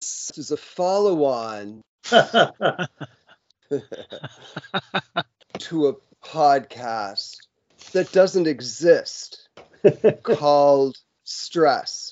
is a follow-on to a podcast that doesn't exist called Stress.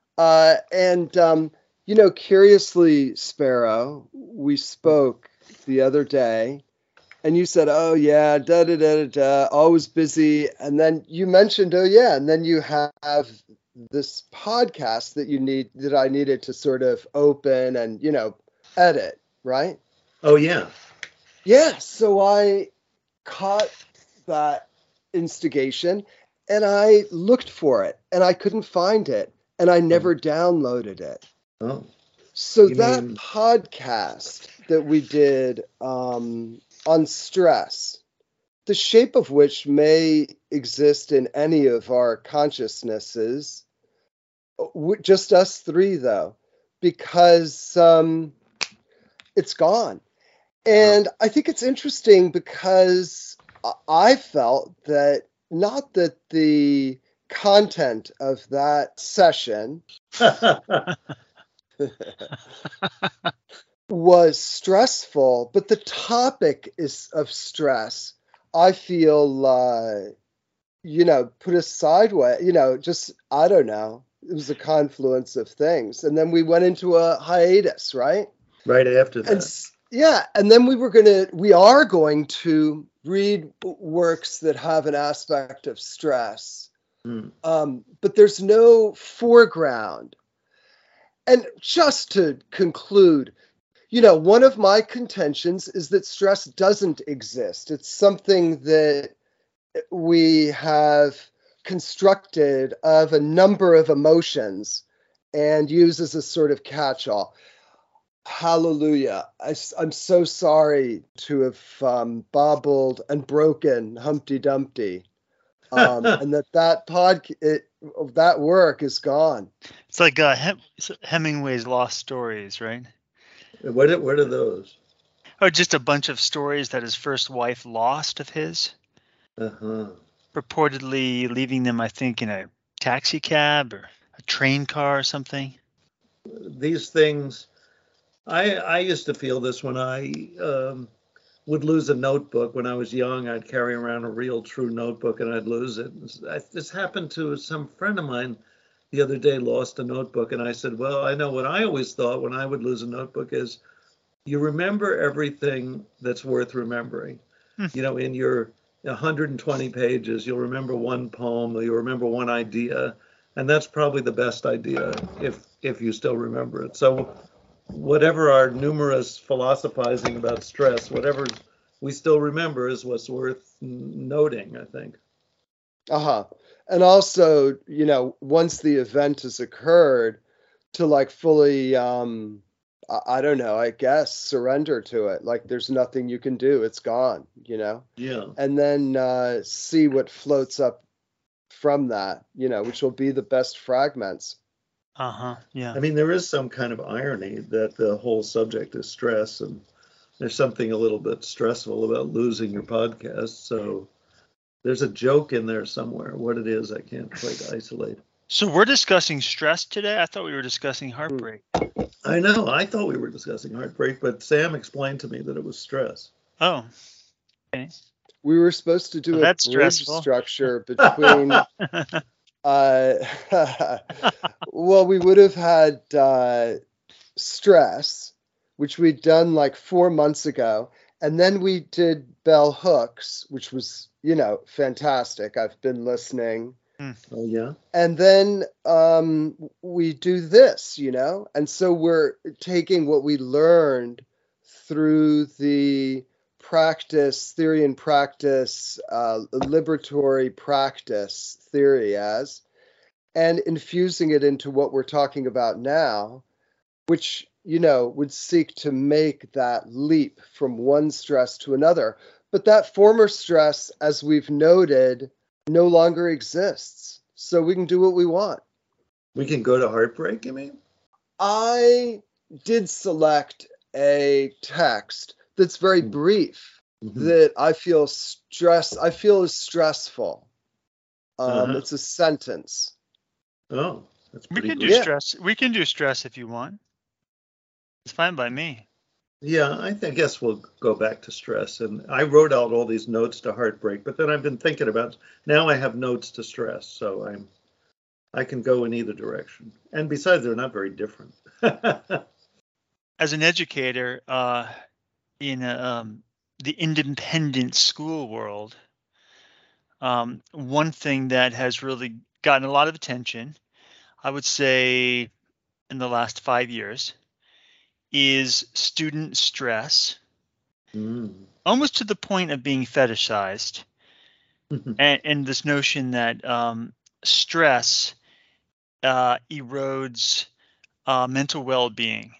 Curiously, Sparrow, we spoke the other day, and you said, "Oh yeah, da da da da da, always busy." And then you mentioned, "Oh yeah," and then you have this podcast that I needed to sort of open and edit, right? Oh yeah. Yeah. So I caught that instigation, and I looked for it, and I couldn't find it, and I never downloaded it. Oh. So that podcast that we did on stress, the shape of which may exist in any of our consciousnesses, just us three though, because it's gone. And I think it's interesting because I felt that not that the content of that session was stressful, but the topic of stress, I feel, put us sideways, just, I don't know. It was a confluence of things. And then we went into a hiatus, right? Right after that. And then we are going to read works that have an aspect of stress. But there's no foreground. And just to conclude, one of my contentions is that stress doesn't exist. It's something that we have constructed of a number of emotions and use as a sort of catch-all. Hallelujah. I'm so sorry to have bobbled and broken Humpty Dumpty. And that work is gone. It's like Hemingway's Lost Stories, right? What are those? Oh, just a bunch of stories that his first wife lost of his. Purportedly leaving them, I think, in a taxi cab or a train car or something. These things, I used to feel this when I would lose a notebook. When I was young, I'd carry around a real true notebook and I'd lose it. This happened to some friend of mine the other day, lost a notebook. And I said, well, I know what I always thought when I would lose a notebook is you remember everything that's worth remembering. In your 120 pages, you'll remember one poem, or you'll remember one idea. And that's probably the best idea if you still remember it. So whatever our numerous philosophizing about stress, whatever we still remember is what's worth noting, I think. And also, once the event has occurred, to fully, I don't know, I guess, surrender to it. There's nothing you can do. It's gone, Yeah. And then see what floats up from that, which will be the best fragments. Yeah. I mean, there is some kind of irony that the whole subject is stress, and there's something a little bit stressful about losing your podcast. So there's a joke in there somewhere. What it is, I can't quite isolate. So we're discussing stress today? I thought we were discussing heartbreak. I know. I thought we were discussing heartbreak, but Sam explained to me that it was stress. Oh, okay. We were supposed to do a bridge structure between... well, we would have had stress, which we'd done 4 months ago. And then we did Bell Hooks, which was, fantastic. I've been listening. Oh, yeah. And then we do this, and so we're taking what we learned through the theory and practice, liberatory practice theory and infusing it into what we're talking about now, which, would seek to make that leap from one stress to another. But that former stress, as we've noted, no longer exists. So we can do what we want. We can go to heartbreak, you mean? I did select a text that's very brief, that I feel is stressful. It's a sentence. Oh, that's pretty We can do stress. We can do stress if you want. It's fine by me. Yeah, guess we'll go back to stress. And I wrote out all these notes to heartbreak, but then I've been thinking about now I have notes to stress, so I can go in either direction. And besides, they're not very different. As an educator in the independent school world, one thing that has really gotten a lot of attention, I would say in the last 5 years, is student stress, almost to the point of being fetishized. and this notion that stress erodes mental well-being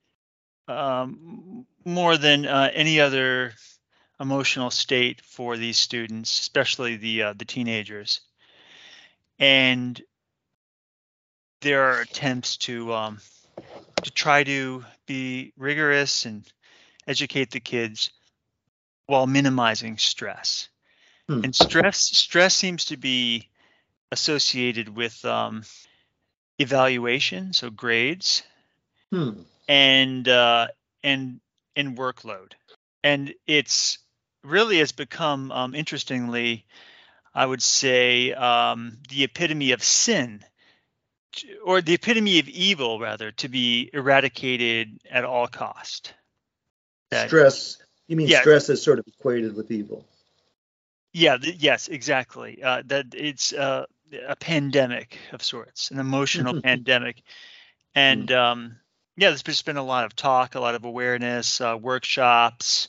more than any other emotional state for these students, especially the teenagers. And there are attempts to try to be rigorous and educate the kids while minimizing stress. And stress seems to be associated with evaluation, so grades, and workload. And it's really has become, interestingly, I would say, the epitome of sin, or the epitome of evil, rather, to be eradicated at all cost. Stress. You mean stress is sort of equated with evil? Yeah. Yes, exactly. That it's a pandemic of sorts, an emotional pandemic. And there's just been a lot of talk, a lot of awareness, workshops,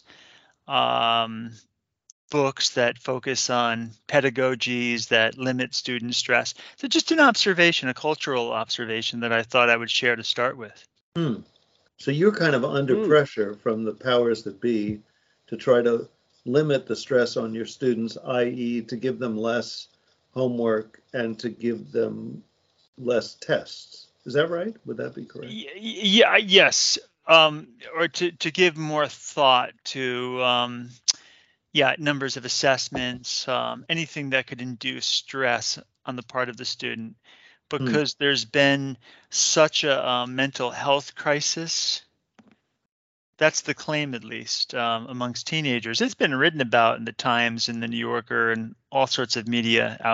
books that focus on pedagogies that limit student stress. So just an observation, a cultural observation that I thought I would share to start with. So you're kind of under pressure from the powers that be to try to limit the stress on your students, i.e. to give them less homework and to give them less tests. Is that right? Would that be correct? Yeah, yes. Or to give more thought to numbers of assessments, anything that could induce stress on the part of the student, because there's been such a mental health crisis. That's the claim, at least, amongst teenagers. It's been written about in the Times and the New Yorker and all sorts of media outlets.